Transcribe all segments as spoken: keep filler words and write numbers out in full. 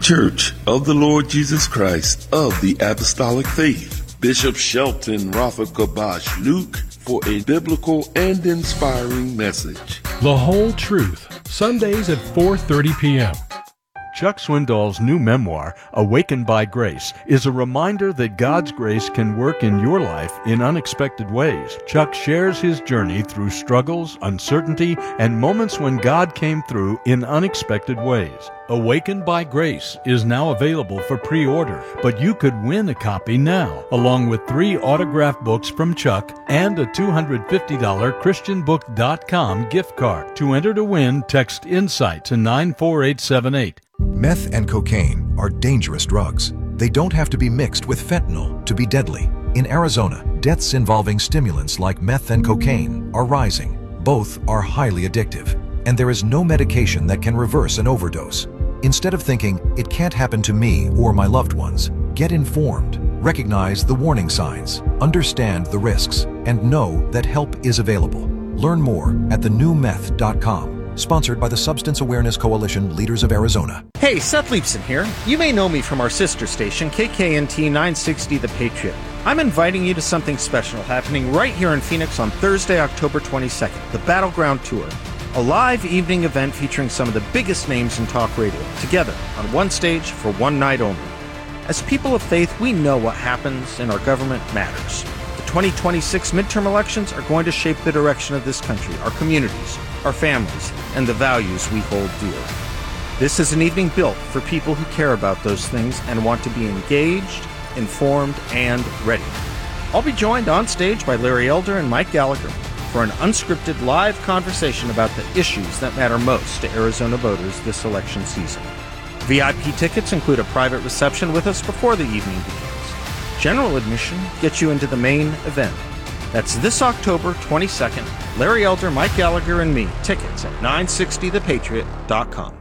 Church of the Lord Jesus Christ of the Apostolic Faith. Bishop Shelton Rotherkabash Luke for a biblical and inspiring message. The Whole Truth, Sundays at four thirty p.m. Chuck Swindoll's new memoir, Awakened by Grace, is a reminder that God's grace can work in your life in unexpected ways. Chuck shares his journey through struggles, uncertainty, and moments when God came through in unexpected ways. Awakened by Grace is now available for pre-order, but you could win a copy now, along with three autographed books from Chuck and a two hundred fifty dollars Christian book dot com gift card. To enter to win, text INSIGHT to nine four eight seven eight. Meth and cocaine are dangerous drugs. They don't have to be mixed with fentanyl to be deadly. In Arizona, deaths involving stimulants like meth and cocaine are rising. Both are highly addictive, and there is no medication that can reverse an overdose. Instead of thinking, it can't happen to me or my loved ones, get informed, recognize the warning signs, understand the risks, and know that help is available. Learn more at the new meth dot com. Sponsored by the Substance Awareness Coalition Leaders of Arizona. Hey, Seth Leibson here. You may know me from our sister station, K K N T nine sixty The Patriot. I'm inviting you to something special happening right here in Phoenix on Thursday, October twenty-second, the Battleground Tour. A live evening event featuring some of the biggest names in talk radio, together on one stage for one night only. As people of faith, we know what happens in our government matters. The twenty twenty-six midterm elections are going to shape the direction of this country, our communities, our families, and the values we hold dear. This is an evening built for people who care about those things and want to be engaged, informed, and ready. I'll be joined on stage by Larry Elder and Mike Gallagher for an unscripted live conversation about the issues that matter most to Arizona voters this election season. V I P tickets include a private reception with us before the evening begins. General admission gets you into the main event. That's this October twenty-second. Larry Elder, Mike Gallagher, and me. Tickets at nine sixty the patriot dot com.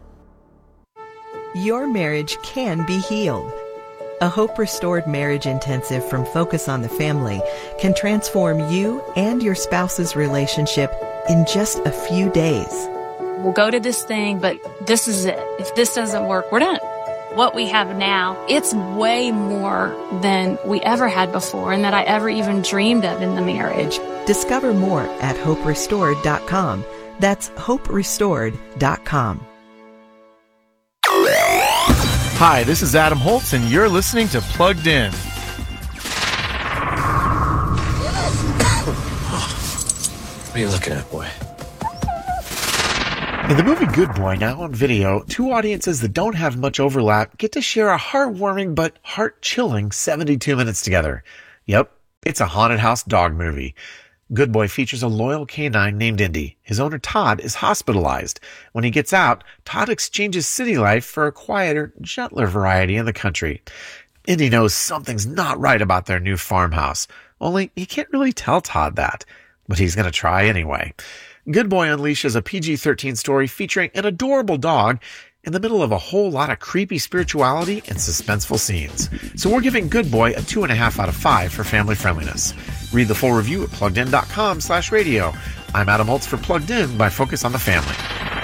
Your marriage can be healed. A Hope Restored Marriage Intensive from Focus on the Family can transform you and your spouse's relationship in just a few days. We'll go to this thing, but this is it. If this doesn't work, we're done. What we have now, it's way more than we ever had before and that I ever even dreamed of in the marriage. Discover more at hope restored dot com. That's hope restored dot com. Hi, this is Adam Holtz, and you're listening to Plugged In. What are you looking at, boy? In the movie Good Boy, now on video, two audiences that don't have much overlap get to share a heartwarming but heart-chilling seventy-two minutes together. Yep, it's a haunted house dog movie. Good Boy features a loyal canine named Indy. His owner, Todd, is hospitalized. When he gets out, Todd exchanges city life for a quieter, gentler variety in the country. Indy knows something's not right about their new farmhouse, only he can't really tell Todd that, but he's going to try anyway. Good Boy unleashes a P G thirteen story featuring an adorable dog in the middle of a whole lot of creepy spirituality and suspenseful scenes. So we're giving Good Boy a two and a half out of five for family friendliness. Read the full review at plugged in dot com slash radio. I'm Adam Holtz for Plugged In by Focus on the Family.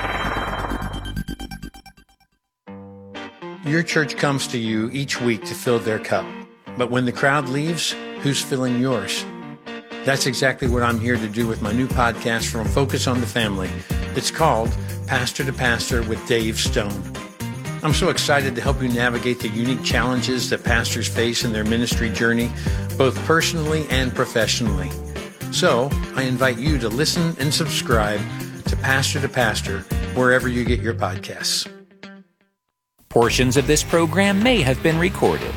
Your church comes to you each week to fill their cup. But when the crowd leaves, who's filling yours? That's exactly what I'm here to do with my new podcast from Focus on the Family. It's called Pastor to Pastor with Dave Stone. I'm so excited to help you navigate the unique challenges that pastors face in their ministry journey, both personally and professionally. So I invite you to listen and subscribe to Pastor to Pastor wherever you get your podcasts. Portions of this program may have been recorded.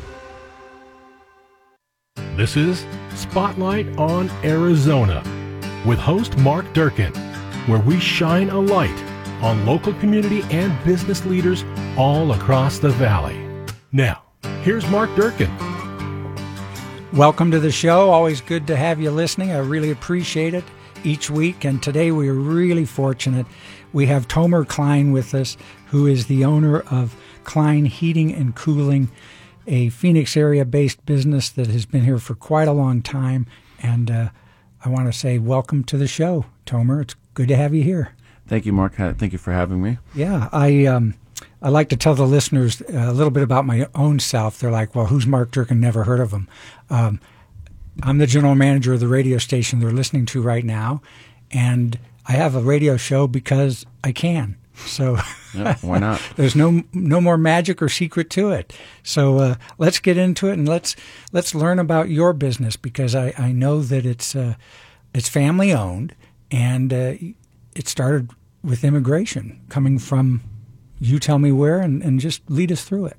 This is Spotlight on Arizona with host Mark Durkin, where we shine a light on local community and business leaders all across the valley. Now, here's Mark Durkin. Welcome to the show. Always good to have you listening. I really appreciate it each week. And today we are really fortunate. We have Tomer Klein with us, who is the owner of Klein Heating and Cooling, a Phoenix area-based business that has been here for quite a long time. And uh, I want to say welcome to the show, Tomer. It's good to have you here. Thank you, Mark. Thank you for having me. Yeah, I um, I like to tell the listeners a little bit about my own self. They're like, well, who's Mark Durkin? Never heard of him. Um, I'm the general manager of the radio station they're listening to right now, and I have a radio show because I can. So yeah, why not? There's no no more magic or secret to it. So uh, let's get into it and let's let's learn about your business, because I, I know that it's uh, it's family owned, and uh, it started with immigration coming from. You tell me where, and, and just lead us through it.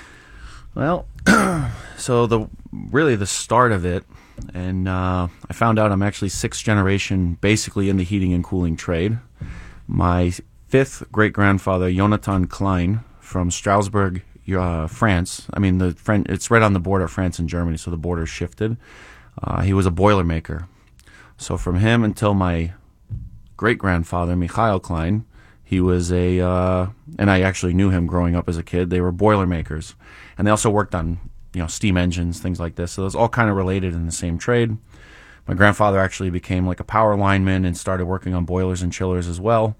Well, so the really the start of it, and uh, I found out I'm actually sixth generation, basically in the heating and cooling trade. My fifth great grandfather, Jonathan Klein, from Strasbourg, uh, France. I mean, the French, it's right on the border of France and Germany, so the border shifted. Uh, he was a boilermaker. So from him until my great grandfather, Michael Klein. He was a, uh, and I actually knew him growing up as a kid. They were Boilermakers, and they also worked on, you know, steam engines, things like this. So it was all kind of related in the same trade. My grandfather actually became like a power lineman and started working on boilers and chillers as well.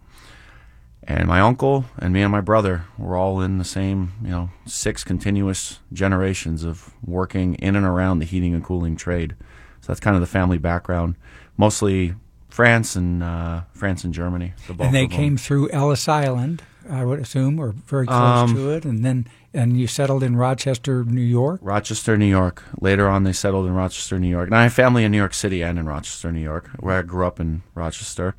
And my uncle and me and my brother were all in the same, you know, six continuous generations of working in and around the heating and cooling trade. So that's kind of the family background, mostly France and uh, France and Germany. The bulk and they of them. came through Ellis Island, I would assume, or very close Um, to it, and then and you settled in Rochester, New York. Rochester, New York. Later on, they settled in Rochester, New York. And I have family in New York City and in Rochester, New York, where I grew up in Rochester.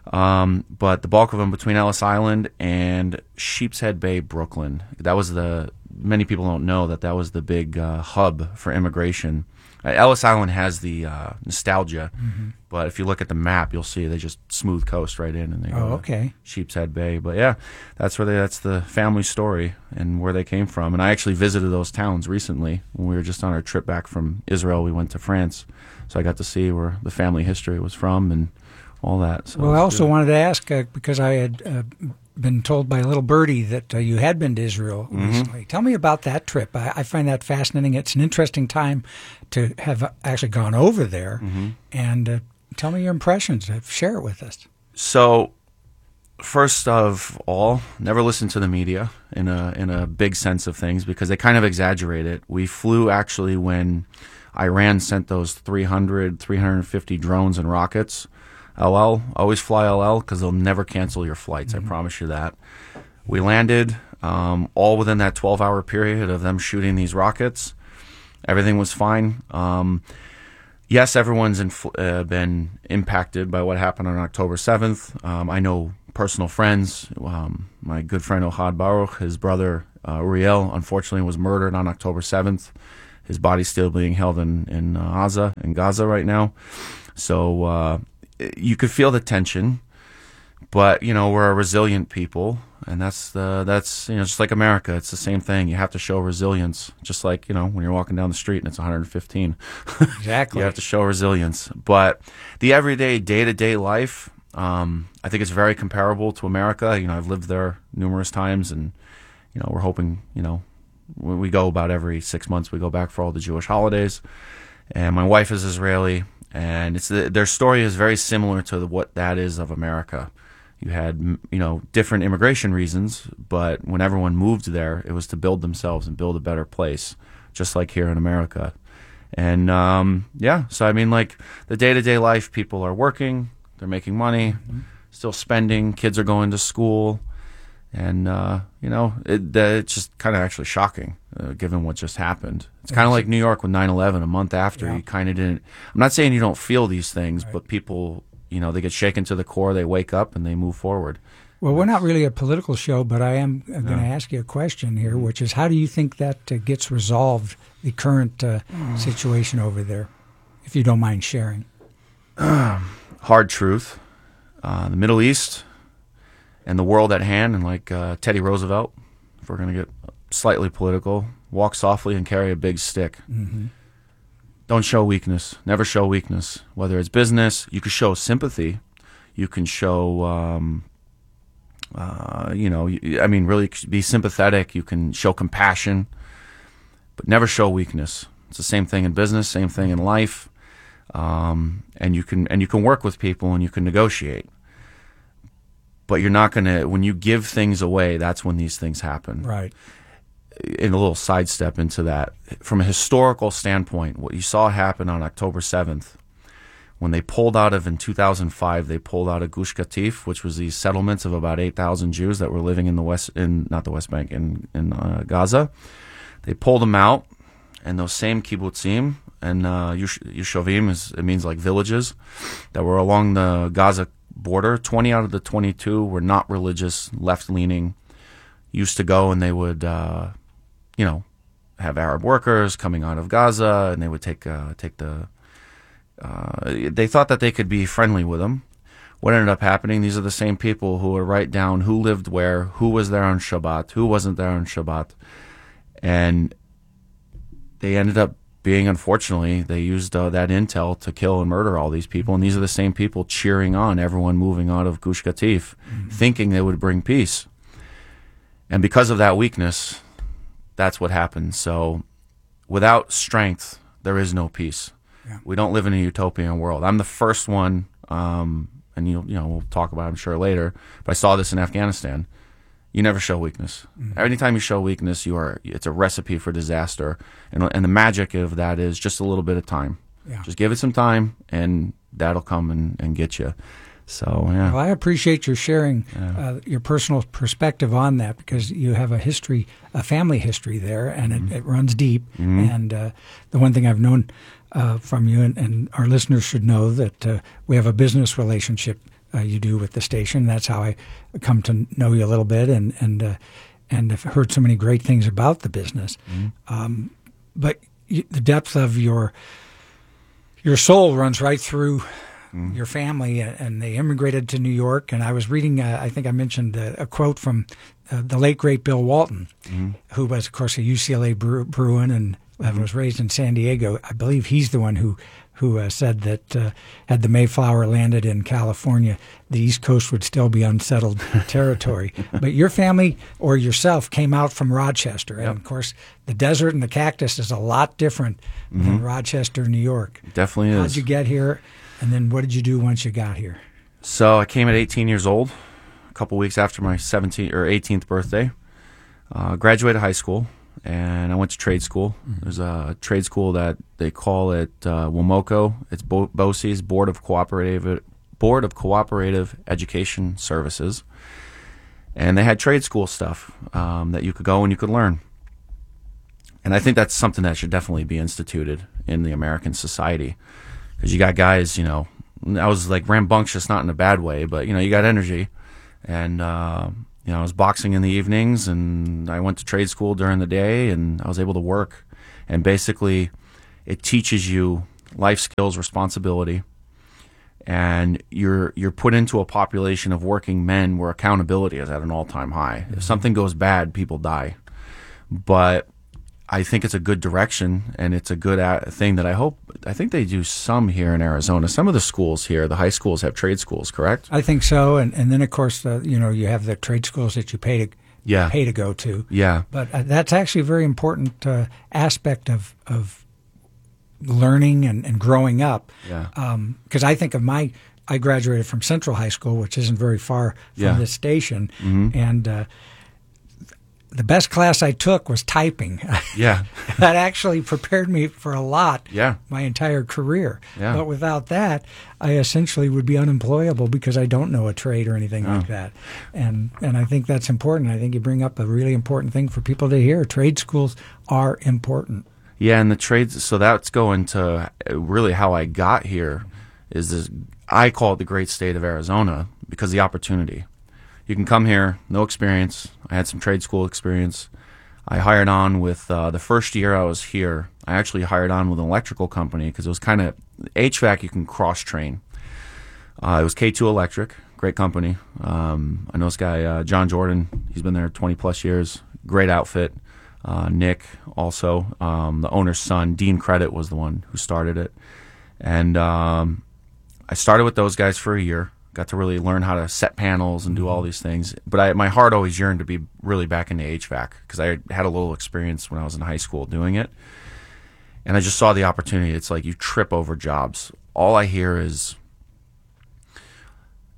Um, but the bulk of them between Ellis Island and Sheepshead Bay, Brooklyn. That was the many people don't know that that was the big uh, hub for immigration. Uh, Ellis Island has the uh, nostalgia, mm-hmm. but if you look at the map, you'll see they just smooth coast right in, and they go oh, okay. to Sheepshead Bay. But yeah, that's where they, that's the family story and where they came from. And I actually visited those towns recently when we were just on our trip back from Israel. We went to France, so I got to see where the family history was from and all that. So well, I also good. wanted to ask uh, because I had uh, been told by a little birdie that uh, you had been to Israel Mm-hmm. recently. Tell me about that trip. I, I find that fascinating. It's an interesting time to have actually gone over there. Mm-hmm. And uh, tell me your impressions. Share it with us. So, first of all, never listen to the media in a in a big sense of things, because they kind of exaggerate it. We flew actually when Iran sent those three hundred, three hundred fifty drones and rockets. L L, always fly L L, because they'll never cancel your flights. Mm-hmm. I promise you that. We landed um, all within that twelve-hour period of them shooting these rockets. Everything was fine. Um, yes, everyone's inf- uh, been impacted by what happened on October seventh. Um, I know personal friends. Um, my good friend Ohad Baruch, his brother uh, Uriel, unfortunately was murdered on October seventh. His body's still being held in, in uh, Gaza, in Gaza right now. So uh, you could feel the tension, but you know, we're a resilient people, and that's the that's you know, just like America, it's the same thing. You have to show resilience, just like, you know, when you're walking down the street and it's one hundred fifteen. Exactly. You have to show resilience. But the everyday, day-to-day life, um, I think it's very comparable to America. You know, I've lived there numerous times, and you know, we're hoping, you know, we go about every six months. We go back for all the Jewish holidays, and my wife is Israeli. And it's the, their story is very similar to the, what that is of America. You had, you know, different immigration reasons, but when everyone moved there, it was to build themselves and build a better place, just like here in America. And um, yeah, so I mean, like the day-to-day life, people are working, they're making money, mm-hmm. still spending, kids are going to school, and uh, you know, it, it's just kind of actually shocking, uh, given what just happened. It's kind of like New York with nine eleven. A month after, yeah. you kind of didn't. I'm not saying you don't feel these things, right. but people, you know, they get shaken to the core. They wake up and they move forward. Well, we're not really a political show, but I am going to yeah. ask you a question here, which is, how do you think that uh, gets resolved, the current uh, mm. situation over there, if you don't mind sharing? Hard truth. Uh, the Middle East and the world at hand, and like uh, Teddy Roosevelt, if we're going to get slightly political, walk softly and carry a big stick. Mm-hmm. Don't show weakness. Never show weakness. Whether it's business, you can show sympathy. You can show, um, uh, you know, I mean, really be sympathetic. You can show compassion, but never show weakness. It's the same thing in business, same thing in life. Um, and you can and you can work with people and you can negotiate. but you're not going to, when you give things away, that's when these things happen. Right. In a little sidestep into that, from a historical standpoint, what you saw happen on October seventh, when they pulled out of, in two thousand five, they pulled out of Gush Katif, which was these settlements of about eight thousand Jews that were living in the West, in not the West Bank, in, in uh, Gaza. They pulled them out, and those same kibbutzim, and uh, Yush- Yushavim, is, it means like villages, that were along the Gaza border, twenty out of the twenty-two were not religious, left-leaning, used to go and they would, uh, you know, have Arab workers coming out of Gaza, and they would take uh, take the... Uh, they thought that they could be friendly with them. What ended up happening, these are the same people who would write down who lived where, who was there on Shabbat, who wasn't there on Shabbat. And they ended up being, unfortunately, they used uh, that intel to kill and murder all these people. And these are the same people cheering on everyone moving out of Gush Katif, mm-hmm. thinking they would bring peace. And because of that weakness, that's what happened. So without strength, there is no peace. Yeah. We don't live in a utopian world. I'm the first one, um, and you you know we'll talk about it, I'm sure, later, but I saw this in Afghanistan. You never show weakness. Mm-hmm. Anytime you show weakness, you are it's a recipe for disaster. And and the magic of that is just a little bit of time. Yeah. Just give it some time, and that'll come and, and get you. So, yeah. Well, I appreciate your sharing yeah. uh, your personal perspective on that, because you have a history, a family history there, and mm-hmm. it, it runs deep. Mm-hmm. And uh, the one thing I've known uh, from you, and, and our listeners should know, that uh, we have a business relationship uh, you do with the station. That's how I come to know you a little bit, and and uh, and I've heard so many great things about the business. Mm-hmm. Um, but you, the depth of your your soul runs right through Mm. your family, and they immigrated to New York. And I was reading, uh, I think I mentioned uh, a quote from uh, the late, great Bill Walton, mm. who was, of course, a U C L A Bru- Bruin and mm. was raised in San Diego. I believe he's the one who, who uh, said that uh, had the Mayflower landed in California, the East Coast would still be unsettled territory. But your family, or yourself, came out from Rochester. Yep. And, of course, the desert and the cactus is a lot different mm-hmm. than Rochester, New York. It definitely is. How'd you get here? And then what did you do once you got here? So I came at eighteen years old, a couple weeks after my seventeenth or eighteenth birthday. Uh, graduated high school, and I went to trade school. Mm-hmm. There's a trade school that they call it uh, WMOCO. It's Bo- BOCES, Board of Cooperative Board of Cooperative Education Services, and they had trade school stuff um, that you could go and you could learn. And I think that's something that should definitely be instituted in the American society. Because you got guys, you know, I was like rambunctious, not in a bad way, but, you know, you got energy. And, uh, you know, I was boxing in the evenings, and I went to trade school during the day, and I was able to work. And basically, it teaches you life skills, responsibility, and you're you're put into a population of working men where accountability is at an all-time high. Mm-hmm. If something goes bad, people die. But I think it's a good direction, and it's a good a- thing that I hope, I think they do some here in Arizona. Some of the schools here, the high schools, have trade schools, correct? I think so. And and then, of course, uh, you know, you have the trade schools that you pay to yeah. pay to go to. Yeah. But uh, that's actually a very important uh, aspect of, of learning and, and growing up. Yeah. Because um, I think of my, I graduated from Central High School, which isn't very far from yeah. this station. Mm-hmm. And uh, the best class I took was typing. Yeah. That actually prepared me for a lot yeah. my entire career. Yeah. But without that, I essentially would be unemployable because I don't know a trade or anything oh. like that. And and I think that's important. I think you bring up a really important thing for people to hear. Trade schools are important. Yeah, and the trades, so that's going to really how I got here is this, I call it the great state of Arizona because of the opportunity. You can come here, no experience. I had some trade school experience. I hired on with, uh, the first year I was here, I actually hired on with an electrical company because it was kind of, H V A C you can cross-train. Uh, it was K two Electric, great company. Um, I know this guy, uh, John Jordan, he's been there twenty plus years, great outfit. Uh, Nick also, um, the owner's son, Dean Credit was the one who started it. And um, I started with those guys for a year. Got to really learn how to set panels and do all these things. But I, my heart always yearned to be really back into H V A C because I had a little experience when I was in high school doing it. And I just saw the opportunity. It's like you trip over jobs. All I hear is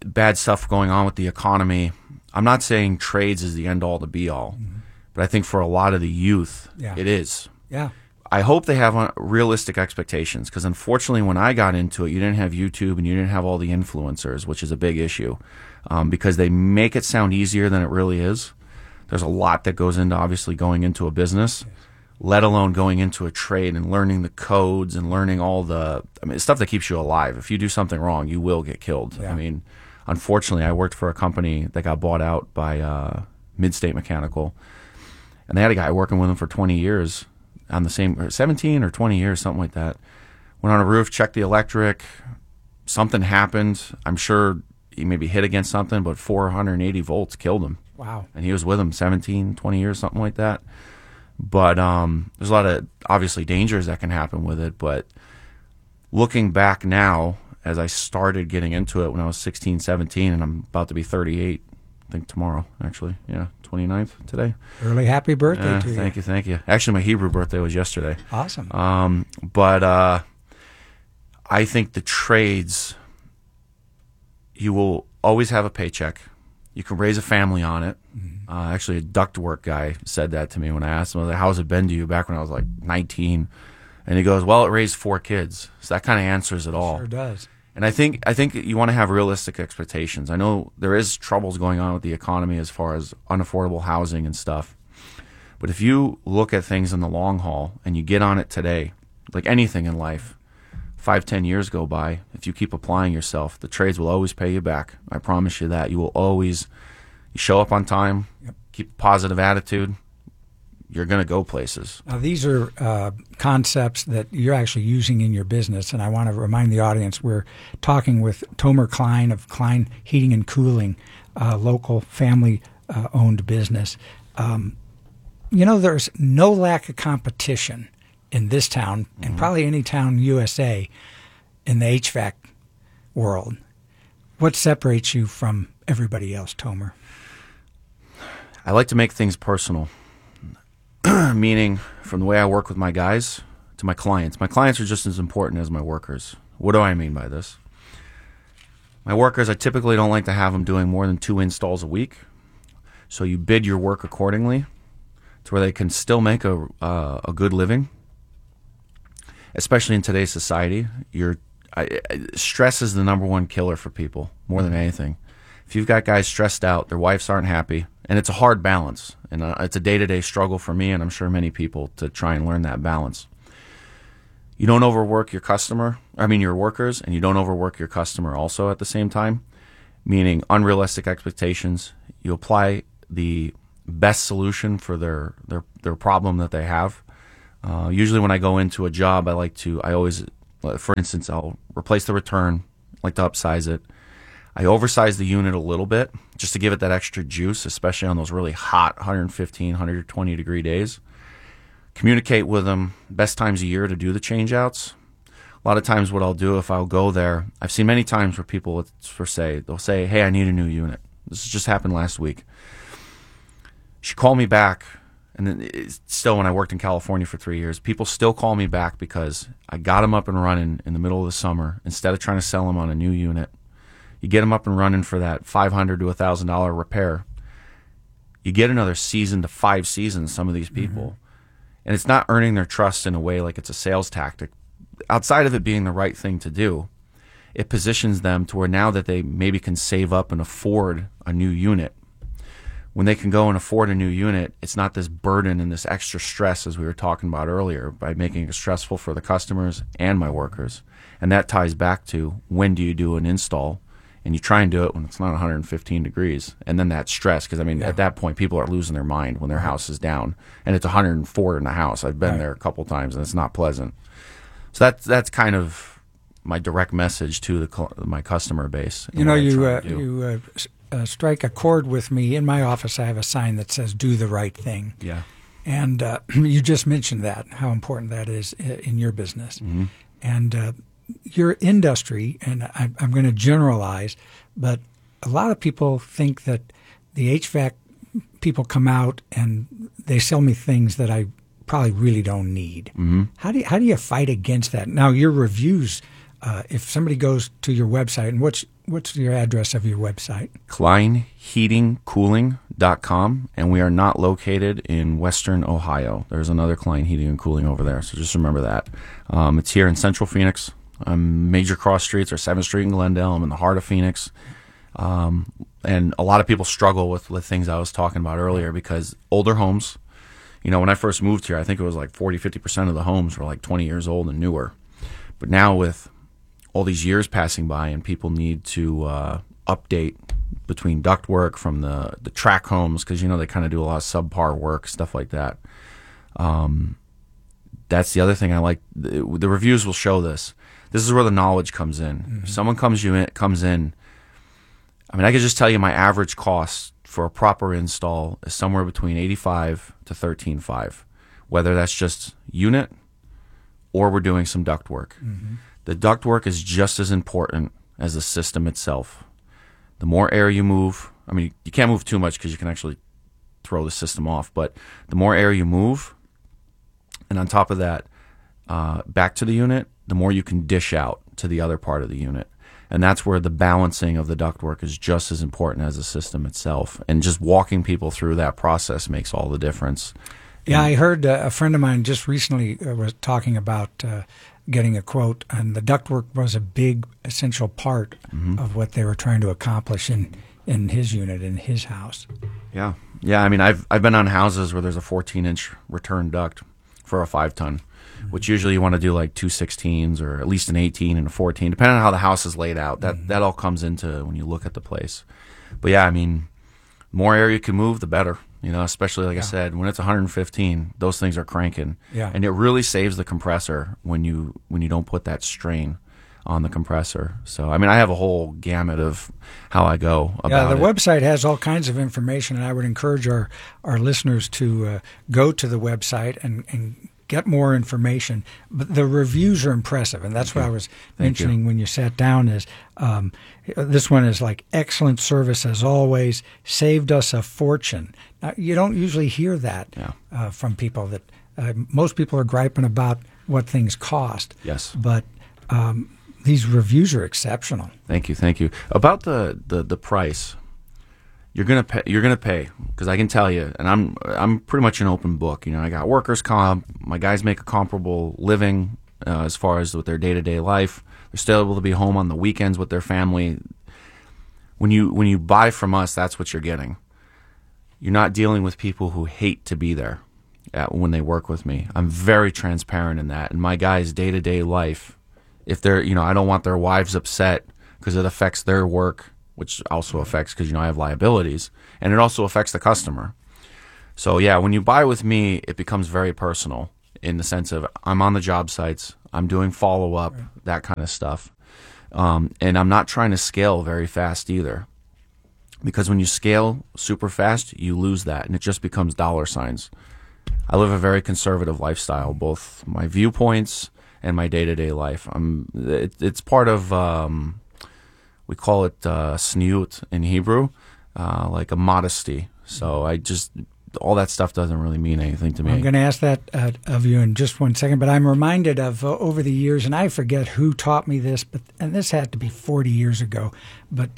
bad stuff going on with the economy. I'm not saying trades is the end all to be all, mm-hmm. but I think for a lot of the youth, yeah. it is. Yeah. I hope they have uh, realistic expectations, because unfortunately when I got into it, you didn't have YouTube and you didn't have all the influencers, which is a big issue, um, because they make it sound easier than it really is. There's a lot that goes into obviously going into a business, yes. let alone going into a trade and learning the codes and learning all the I mean, stuff that keeps you alive. If you do something wrong, you will get killed. Yeah. I mean, unfortunately, I worked for a company that got bought out by uh, Midstate Mechanical, and they had a guy working with them for twenty years on the same, seventeen or twenty years, something like that. Went on a roof, checked the electric, something happened. I'm sure he maybe hit against something, but four hundred eighty volts killed him. Wow. And he was with them seventeen, twenty years, something like that. But um, there's a lot of, obviously, dangers that can happen with it. But looking back now, as I started getting into it when I was sixteen, seventeen, and I'm about to be thirty-eight, I think tomorrow, actually. Yeah, twenty-ninth today. Early happy birthday uh, to you. Thank you, thank you. Actually, my Hebrew birthday was yesterday. Awesome. Um, but uh, I think the trades, you will always have a paycheck. You can raise a family on it. Mm-hmm. Uh, actually, a ductwork guy said that to me when I asked him, how's it been to you back when I was like nineteen? And he goes, well, it raised four kids. So that kind of answers it all. Sure does. And I think I think you want to have realistic expectations. I know there is troubles going on with the economy as far as unaffordable housing and stuff. But if you look at things in the long haul and you get on it today, like anything in life, five, ten years go by, if you keep applying yourself, the trades will always pay you back. I promise you that. You will always you show up on time, yep. keep a positive attitude, you're going to go places. Now, these are uh, concepts that you're actually using in your business, and I want to remind the audience we're talking with Tomer Klein of Klein Heating and Cooling, a local family-owned uh, business. Um, you know, there's no lack of competition in this town, mm-hmm. and probably any town in the U S A, in the H V A C world. What separates you from everybody else, Tomer? I like to make things personal. Meaning, from the way I work with my guys to my clients. My clients are just as important as my workers. What do I mean by this? My workers, I typically don't like to have them doing more than two installs a week. So you bid your work accordingly to where they can still make a uh, a good living. Especially in today's society, you're, I, I, stress is the number one killer for people, more than anything. If you've got guys stressed out, their wives aren't happy, and it's a hard balance. And uh, it's a day-to-day struggle for me, and I'm sure many people, to try and learn that balance. You don't overwork your customer, I mean your workers, and you don't overwork your customer also at the same time, meaning unrealistic expectations. You apply the best solution for their, their, their problem that they have. Uh, usually when I go into a job, I like to, I always, for instance, I'll replace the return, like to upsize it. I oversize the unit a little bit just to give it that extra juice, especially on those really hot one fifteen, one twenty degree days. Communicate with them best times a year to do the change outs. A lot of times what I'll do if I'll go there, I've seen many times where people for say, they'll say, hey, I need a new unit. This just happened last week. She called me back, and then it's still when I worked in California for three years, people still call me back because I got them up and running in the middle of the summer instead of trying to sell them on a new unit. You get them up and running for that five hundred dollars to one thousand dollars repair. You get another season to five seasons, some of these people. Mm-hmm. And it's not earning their trust in a way like it's a sales tactic. Outside of it being the right thing to do, it positions them to where now that they maybe can save up and afford a new unit, when they can go and afford a new unit, it's not this burden and this extra stress as we were talking about earlier by making it stressful for the customers and my workers. And that ties back to when do you do an install? And you try and do it when it's not one fifteen degrees. And then that stress, because, I mean, yeah. at that point, people are losing their mind when their house is down. And it's one hundred four in the house. I've been right. there a couple times, and it's not pleasant. So that's, that's kind of my direct message to the, my customer base. You know, you, uh, you uh, uh, strike a chord with me. In my office, I have a sign that says, do the right thing. Yeah. And uh, you just mentioned that, how important that is in your business. Mm-hmm. And uh, your industry, and I, I'm going to generalize, but a lot of people think that the H V A C people come out and they sell me things that I probably really don't need. Mm-hmm. How do you, how do you fight against that? Now, your reviews uh, if somebody goes to your website, and what's what's your address of your website? Klein Heating Cooling dot com, and we are not located in Western Ohio. There's another Klein Heating and Cooling over there, so just remember that. Um, it's here in Central Phoenix. Um, major cross streets are seventh Street in Glendale. I'm in the heart of Phoenix. Um, and a lot of people struggle with the things I was talking about earlier because older homes, you know, when I first moved here, I think it was like forty, fifty percent of the homes were like twenty years old and newer. But now with all these years passing by and people need to uh, update between ductwork from the, the track homes because, you know, they kind of do a lot of subpar work, stuff like that. Um, that's the other thing I like. The, the reviews will show this. This is where the knowledge comes in. Mm-hmm. If someone comes you in, comes in, I mean, I could just tell you my average cost for a proper install is somewhere between eighty-five to thirteen five, whether that's just unit or we're doing some duct work. Mm-hmm. The duct work is just as important as the system itself. The more air you move, I mean, you can't move too much because you can actually throw the system off, but the more air you move, and on top of that, uh, back to the unit, the more you can dish out to the other part of the unit. And that's where the balancing of the ductwork is just as important as the system itself. And just walking people through that process makes all the difference. Yeah, I heard uh, a friend of mine just recently uh, was talking about uh, getting a quote, and the ductwork was a big, essential part mm-hmm. of what they were trying to accomplish in, in his unit, in his house. Yeah. Yeah, I mean, I've I've been on houses where there's a fourteen-inch return duct for a five-ton. Which usually you want to do like two sixteens or at least an eighteen and a fourteen, depending on how the house is laid out. That mm-hmm. that all comes into when you look at the place. But yeah, I mean, more air you can move, the better. You know, especially like yeah. I said, when it's one hundred fifteen, those things are cranking. Yeah. And it really saves the compressor when you when you don't put that strain on the compressor. So, I mean, I have a whole gamut of how I go about Yeah, the it. website has all kinds of information, and I would encourage our, our listeners to uh, go to the website and, and get more information. But the reviews are impressive, and that's Thank what you. I was Thank mentioning you. when you sat down is um, this one is like excellent service as always, saved us a fortune. Now, you don't usually hear that Yeah. uh, from people. That uh, most people are griping about what things cost. Yes. But um, these reviews are exceptional. Thank you, thank you. About the, the, the price, you're gonna pay. You're gonna pay because I can tell you, and I'm I'm pretty much an open book. You know, I got workers' comp. My guys make a comparable living uh, as far as with their day to day life. They're still able to be home on the weekends with their family. When you when you buy from us, that's what you're getting. You're not dealing with people who hate to be there at, when they work with me. I'm very transparent in that. And my guys' day to day life, if they're you know, I don't want their wives upset because it affects their work, which also affects because, you know, I have liabilities, and it also affects the customer. So, yeah, when you buy with me, it becomes very personal in the sense of I'm on the job sites, I'm doing follow-up, right. that kind of stuff. Um, and I'm not trying to scale very fast either, because when you scale super fast, you lose that, and it just becomes dollar signs. I live a very conservative lifestyle, both my viewpoints and my day-to-day life. I'm, it, it's part of... Um, We call it uh, sniut in Hebrew, uh, like a modesty. So I just, all that stuff doesn't really mean anything to me. I'm going to ask that uh, of you in just one second, but I'm reminded of uh, over the years, and I forget who taught me this, but and this had to be forty years ago, but